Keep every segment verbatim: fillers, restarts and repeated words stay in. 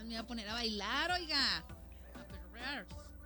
me iba a poner a bailar, oiga. A perrear.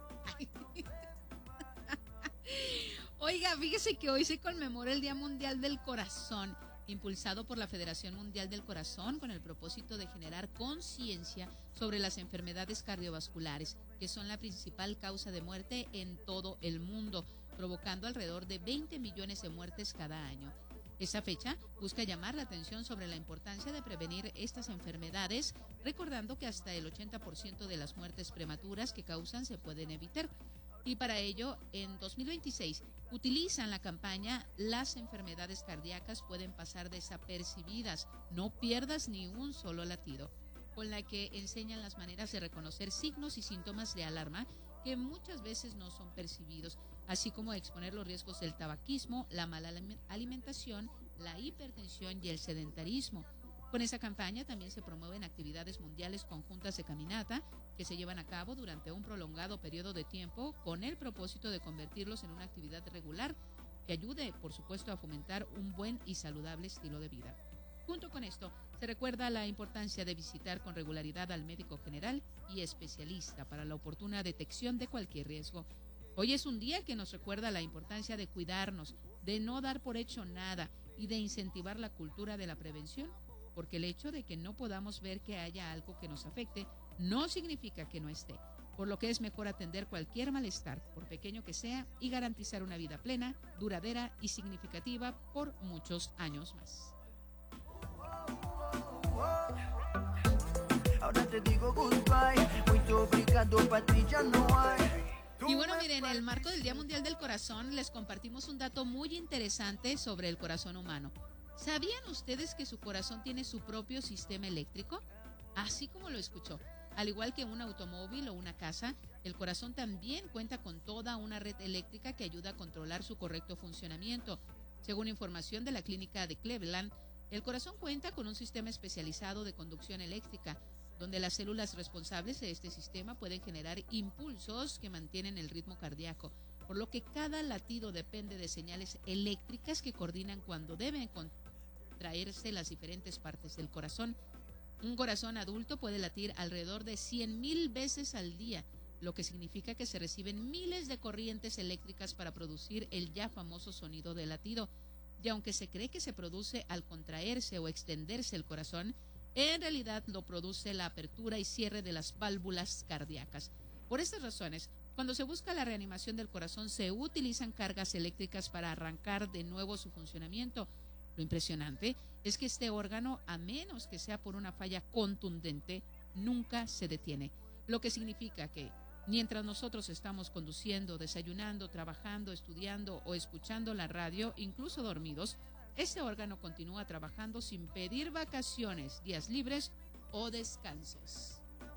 Oiga, fíjese que hoy se conmemora el Día Mundial del Corazón, impulsado por la Federación Mundial del Corazón con el propósito de generar conciencia sobre las enfermedades cardiovasculares, que son la principal causa de muerte en todo el mundo, provocando alrededor de veinte millones de muertes cada año. Esta fecha busca llamar la atención sobre la importancia de prevenir estas enfermedades, recordando que hasta el ochenta por ciento de las muertes prematuras que causan se pueden evitar. Y para ello, en dos mil veintiséis, utilizan la campaña Las enfermedades cardíacas pueden pasar desapercibidas, no pierdas ni un solo latido, con la que enseñan las maneras de reconocer signos y síntomas de alarma que muchas veces no son percibidos, así como exponer los riesgos del tabaquismo, la mala alimentación, la hipertensión y el sedentarismo. Con esa campaña también se promueven actividades mundiales conjuntas de caminata que se llevan a cabo durante un prolongado periodo de tiempo con el propósito de convertirlos en una actividad regular que ayude, por supuesto, a fomentar un buen y saludable estilo de vida. Junto con esto, se recuerda la importancia de visitar con regularidad al médico general y especialista para la oportuna detección de cualquier riesgo. Hoy es un día que nos recuerda la importancia de cuidarnos, de no dar por hecho nada y de incentivar la cultura de la prevención, porque el hecho de que no podamos ver que haya algo que nos afecte no significa que no esté, por lo que es mejor atender cualquier malestar, por pequeño que sea, y garantizar una vida plena, duradera y significativa por muchos años más. Ahora te digo goodbye, muy obrigado, para ti ya no hay. Y bueno, miren, en el marco del Día Mundial del Corazón les compartimos un dato muy interesante sobre el corazón humano. ¿Sabían ustedes que su corazón tiene su propio sistema eléctrico? Así como lo escuchó. Al igual que un automóvil o una casa, el corazón también cuenta con toda una red eléctrica que ayuda a controlar su correcto funcionamiento. Según información de la clínica de Cleveland, el corazón cuenta con un sistema especializado de conducción eléctrica, donde las células responsables de este sistema pueden generar impulsos que mantienen el ritmo cardíaco, por lo que cada latido depende de señales eléctricas que coordinan cuando deben contraerse las diferentes partes del corazón. Un corazón adulto puede latir alrededor de cien mil veces al día, lo que significa que se reciben miles de corrientes eléctricas para producir el ya famoso sonido del latido. Y aunque se cree que se produce al contraerse o extenderse el corazón, en realidad lo produce la apertura y cierre de las válvulas cardíacas. Por estas razones, cuando se busca la reanimación del corazón, se utilizan cargas eléctricas para arrancar de nuevo su funcionamiento. Lo impresionante es que este órgano, a menos que sea por una falla contundente, nunca se detiene, lo que significa que mientras nosotros estamos conduciendo, desayunando, trabajando, estudiando o escuchando la radio, incluso dormidos, este órgano continúa trabajando sin pedir vacaciones, días libres o descansos.